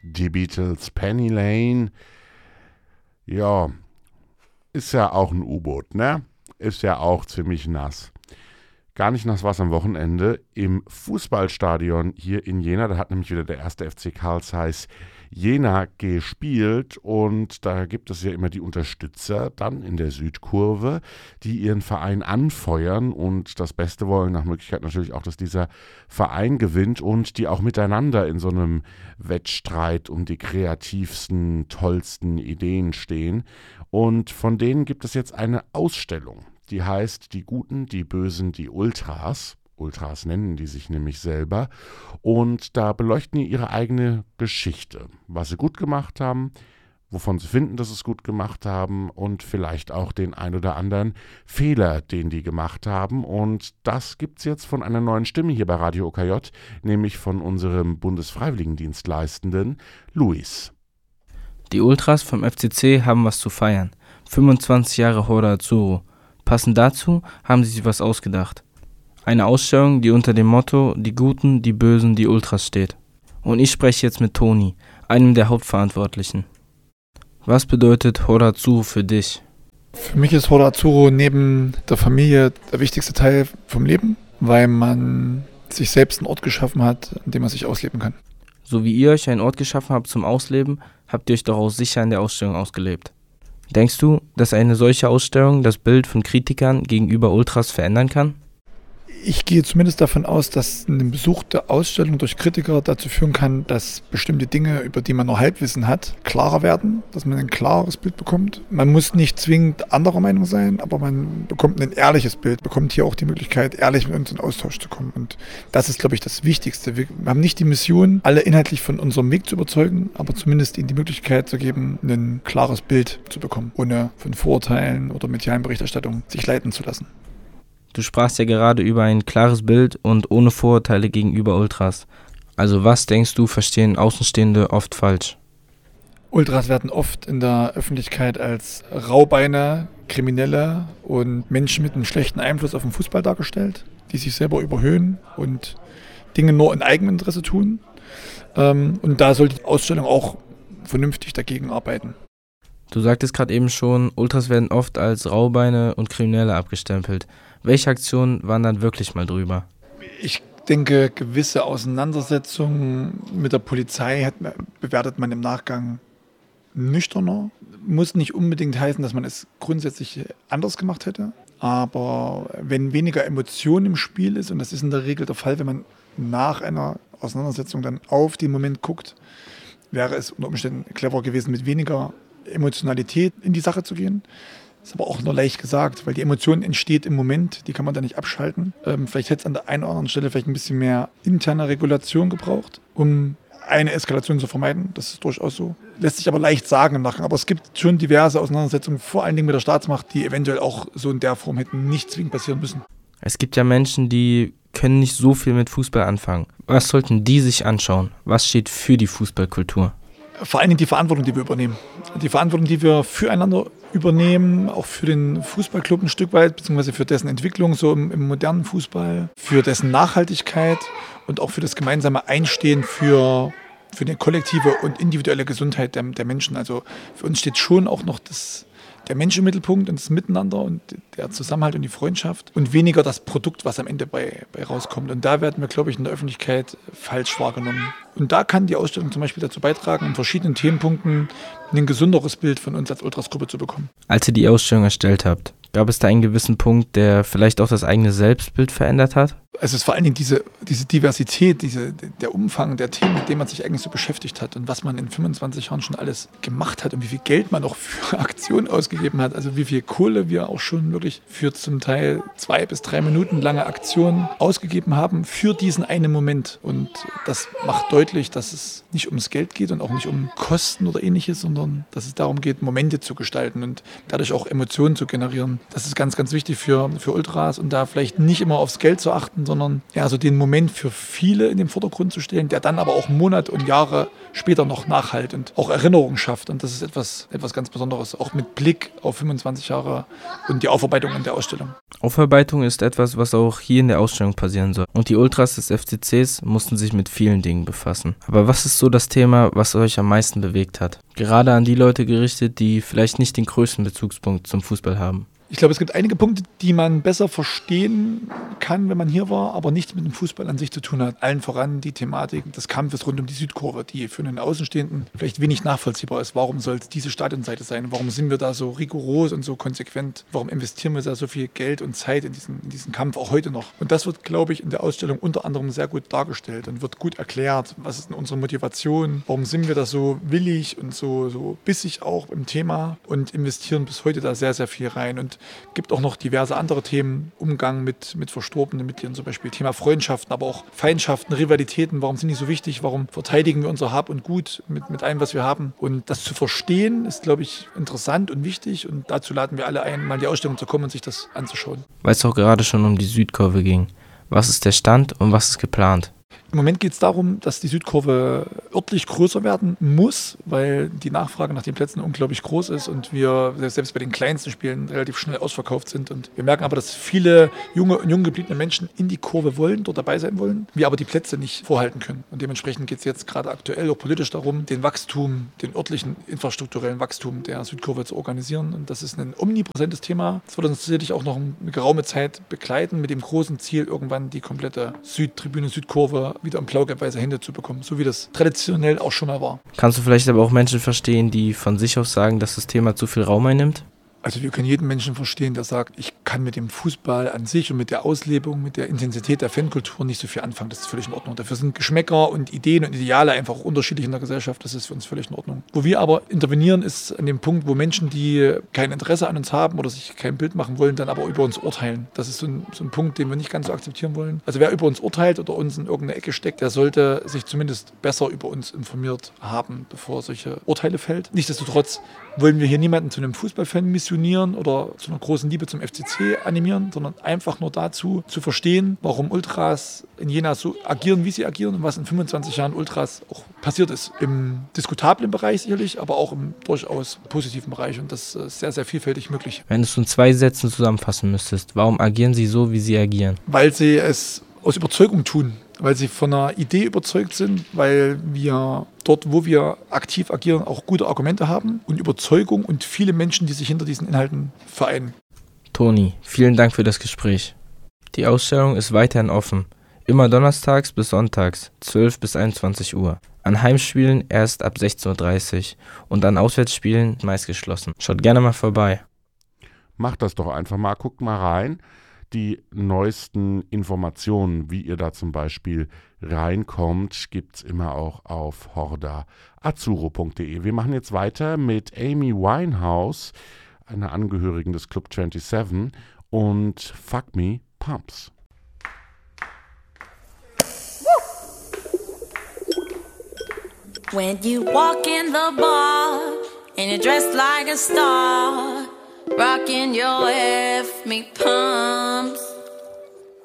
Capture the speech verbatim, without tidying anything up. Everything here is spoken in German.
Die Beatles, Penny Lane. Ja, ist ja auch ein U-Boot, ne? Ist ja auch ziemlich nass. Gar nicht nass war es am Wochenende im Fußballstadion hier in Jena. Da hat nämlich wieder der erste F C Carl Zeiss Jena gespielt und da gibt es ja immer die Unterstützer dann in der Südkurve, die ihren Verein anfeuern und das Beste wollen, nach Möglichkeit natürlich auch, dass dieser Verein gewinnt und die auch miteinander in so einem Wettstreit um die kreativsten, tollsten Ideen stehen. Und von denen gibt es jetzt eine Ausstellung, die heißt Die Guten, die Bösen, die Ultras. Ultras nennen die sich nämlich selber. Und da beleuchten die ihre eigene Geschichte, was sie gut gemacht haben, wovon sie finden, dass sie es gut gemacht haben und vielleicht auch den ein oder anderen Fehler, den die gemacht haben. Und das gibt es jetzt von einer neuen Stimme hier bei Radio O K J, nämlich von unserem Bundesfreiwilligendienstleistenden Luis. Die Ultras vom F C C haben was zu feiern. fünfundzwanzig Jahre Horde Azzurro. Passend dazu haben sie sich was ausgedacht. Eine Ausstellung, die unter dem Motto Die Guten, die Bösen, die Ultras steht. Und ich spreche jetzt mit Toni, einem der Hauptverantwortlichen. Was bedeutet Horde Azzurro für dich? Für mich ist Horde Azzurro neben der Familie der wichtigste Teil vom Leben, weil man sich selbst einen Ort geschaffen hat, an dem man sich ausleben kann. So wie ihr euch einen Ort geschaffen habt zum Ausleben, habt ihr euch doch auch sicher in der Ausstellung ausgelebt. Denkst du, dass eine solche Ausstellung das Bild von Kritikern gegenüber Ultras verändern kann? Ich gehe zumindest davon aus, dass ein Besuch der Ausstellung durch Kritiker dazu führen kann, dass bestimmte Dinge, über die man nur Halbwissen hat, klarer werden, dass man ein klares Bild bekommt. Man muss nicht zwingend anderer Meinung sein, aber man bekommt ein ehrliches Bild, bekommt hier auch die Möglichkeit, ehrlich mit uns in Austausch zu kommen. Und das ist, glaube ich, das Wichtigste. Wir haben nicht die Mission, alle inhaltlich von unserem Weg zu überzeugen, aber zumindest ihnen die Möglichkeit zu geben, ein klares Bild zu bekommen, ohne von Vorurteilen oder medialen Berichterstattung sich leiten zu lassen. Du sprachst ja gerade über ein klares Bild und ohne Vorurteile gegenüber Ultras. Also was denkst du, verstehen Außenstehende oft falsch? Ultras werden oft in der Öffentlichkeit als Raubeine, Kriminelle und Menschen mit einem schlechten Einfluss auf den Fußball dargestellt, die sich selber überhöhen und Dinge nur in Eigeninteresse tun. Und da soll die Ausstellung auch vernünftig dagegen arbeiten. Du sagtest gerade eben schon, Ultras werden oft als Raubeine und Kriminelle abgestempelt. Welche Aktionen waren dann wirklich mal drüber? Ich denke, gewisse Auseinandersetzungen mit der Polizei hat, bewertet man im Nachgang nüchterner. Muss nicht unbedingt heißen, dass man es grundsätzlich anders gemacht hätte. Aber wenn weniger Emotion im Spiel ist, und das ist in der Regel der Fall, wenn man nach einer Auseinandersetzung dann auf den Moment guckt, wäre es unter Umständen clever gewesen, mit weniger Emotionalität in die Sache zu gehen. Ist aber auch nur leicht gesagt, weil die Emotion entsteht im Moment, die kann man da nicht abschalten. Ähm, vielleicht hätte es an der einen oder anderen Stelle vielleicht ein bisschen mehr interne Regulation gebraucht, um eine Eskalation zu vermeiden. Das ist durchaus so. Lässt sich aber leicht sagen im Nachgang. Aber es gibt schon diverse Auseinandersetzungen, vor allen Dingen mit der Staatsmacht, die eventuell auch so in der Form hätten nicht zwingend passieren müssen. Es gibt ja Menschen, die können nicht so viel mit Fußball anfangen. Was sollten die sich anschauen? Was steht für die Fußballkultur? Vor allen Dingen die Verantwortung, die wir übernehmen. Die Verantwortung, die wir füreinander übernehmen, auch für den Fußballclub ein Stück weit, beziehungsweise für dessen Entwicklung so im, im modernen Fußball, für dessen Nachhaltigkeit und auch für das gemeinsame Einstehen für, für die kollektive und individuelle Gesundheit der, der Menschen. Also für uns steht schon auch noch das, der Mensch im Mittelpunkt und das Miteinander und der Zusammenhalt und die Freundschaft und weniger das Produkt, was am Ende bei, bei rauskommt. Und da werden wir, glaube ich, in der Öffentlichkeit falsch wahrgenommen. Und da kann die Ausstellung zum Beispiel dazu beitragen, in verschiedenen Themenpunkten ein gesunderes Bild von uns als Ultrasgruppe zu bekommen. Als ihr die Ausstellung erstellt habt, gab es da einen gewissen Punkt, der vielleicht auch das eigene Selbstbild verändert hat? Es ist vor allen Dingen diese, diese Diversität, diese, der Umfang der Themen, mit denen man sich eigentlich so beschäftigt hat und was man in fünfundzwanzig Jahren schon alles gemacht hat und wie viel Geld man auch für Aktionen ausgegeben hat. Also wie viel Kohle wir auch schon wirklich für zum Teil zwei bis drei Minuten lange Aktionen ausgegeben haben für diesen einen Moment. Und das macht deutlich, dass es nicht ums Geld geht und auch nicht um Kosten oder ähnliches, sondern dass es darum geht, Momente zu gestalten und dadurch auch Emotionen zu generieren. Das ist ganz, ganz wichtig für, für Ultras und da vielleicht nicht immer aufs Geld zu achten, betrachten, sondern ja, so den Moment für viele in den Vordergrund zu stellen, der dann aber auch Monate und Jahre später noch nachhalt und auch Erinnerungen schafft. Und das ist etwas, etwas ganz Besonderes, auch mit Blick auf fünfundzwanzig Jahre und die Aufarbeitung in der Ausstellung. Aufarbeitung ist etwas, was auch hier in der Ausstellung passieren soll. Und die Ultras des F C Cs mussten sich mit vielen Dingen befassen. Aber was ist so das Thema, was euch am meisten bewegt hat? Gerade an die Leute gerichtet, die vielleicht nicht den größten Bezugspunkt zum Fußball haben. Ich glaube, es gibt einige Punkte, die man besser verstehen kann, wenn man hier war, aber nichts mit dem Fußball an sich zu tun hat. Allen voran die Thematik des Kampfes rund um die Südkurve, die für einen Außenstehenden vielleicht wenig nachvollziehbar ist. Warum soll es diese Stadionseite sein? Warum sind wir da so rigoros und so konsequent? Warum investieren wir da so viel Geld und Zeit in diesen, in diesen Kampf auch heute noch? Und das wird, glaube ich, in der Ausstellung unter anderem sehr gut dargestellt und wird gut erklärt. Was ist denn unsere Motivation? Warum sind wir da so willig und so, so bissig auch im Thema und investieren bis heute da sehr, sehr viel rein? Und gibt auch noch diverse andere Themen, Umgang mit, mit verstorbenen Mitgliedern, zum Beispiel Thema Freundschaften, aber auch Feindschaften, Rivalitäten, warum sind die so wichtig, warum verteidigen wir unser Hab und Gut mit, mit allem, was wir haben. Und das zu verstehen, ist, glaube ich, interessant und wichtig und dazu laden wir alle ein, mal in die Ausstellung zu kommen und sich das anzuschauen. Weil es auch gerade schon um die Südkurve ging. Was ist der Stand und was ist geplant? Im Moment geht es darum, dass die Südkurve örtlich größer werden muss, weil die Nachfrage nach den Plätzen unglaublich groß ist und wir selbst bei den kleinsten Spielen relativ schnell ausverkauft sind. Und wir merken aber, dass viele junge und jung gebliebene Menschen in die Kurve wollen, dort dabei sein wollen, wir aber die Plätze nicht vorhalten können. Und dementsprechend geht es jetzt gerade aktuell auch politisch darum, den Wachstum, den örtlichen infrastrukturellen Wachstum der Südkurve zu organisieren. Und das ist ein omnipräsentes Thema. Das wird uns sicherlich auch noch eine geraume Zeit begleiten, mit dem großen Ziel, irgendwann die komplette Südtribüne, Südkurve wieder in blau-gelb-weißer Hände zu bekommen, so wie das traditionell auch schon mal war. Kannst du vielleicht aber auch Menschen verstehen, die von sich aus sagen, dass das Thema zu viel Raum einnimmt? Also wir können jeden Menschen verstehen, der sagt, ich kann mit dem Fußball an sich und mit der Auslebung, mit der Intensität der Fankultur nicht so viel anfangen. Das ist völlig in Ordnung. Dafür sind Geschmäcker und Ideen und Ideale einfach unterschiedlich in der Gesellschaft. Das ist für uns völlig in Ordnung. Wo wir aber intervenieren, ist an dem Punkt, wo Menschen, die kein Interesse an uns haben oder sich kein Bild machen wollen, dann aber über uns urteilen. Das ist so ein, so ein Punkt, den wir nicht ganz so akzeptieren wollen. Also wer über uns urteilt oder uns in irgendeine Ecke steckt, der sollte sich zumindest besser über uns informiert haben, bevor er solche Urteile fällt. Nichtsdestotrotz wollen wir hier niemanden zu einem Fußballfan missionieren oder zu einer großen Liebe zum F C C animieren, sondern einfach nur dazu zu verstehen, warum Ultras in Jena so agieren, wie sie agieren und was in fünfundzwanzig Jahren Ultras auch passiert ist. Im diskutablen Bereich sicherlich, aber auch im durchaus positiven Bereich und das ist sehr, sehr vielfältig möglich. Wenn du es in zwei Sätzen zusammenfassen müsstest, warum agieren sie so, wie sie agieren? Weil sie es aus Überzeugung tun. Weil sie von einer Idee überzeugt sind, weil wir dort, wo wir aktiv agieren, auch gute Argumente haben und Überzeugung und viele Menschen, die sich hinter diesen Inhalten vereinen. Toni, vielen Dank für das Gespräch. Die Ausstellung ist weiterhin offen, immer donnerstags bis sonntags, zwölf bis einundzwanzig Uhr. An Heimspielen erst ab sechzehn Uhr dreißig und an Auswärtsspielen meist geschlossen. Schaut gerne mal vorbei. Macht das doch einfach mal, guckt mal rein. Die neuesten Informationen, wie ihr da zum Beispiel reinkommt, gibt es immer auch auf horda azzurro punkt de. Wir machen jetzt weiter mit Amy Winehouse, einer Angehörigen des Club siebenundzwanzig, und Fuck Me Pumps. When you walk in the bar and you're dressed like a star, rocking your F me pumps.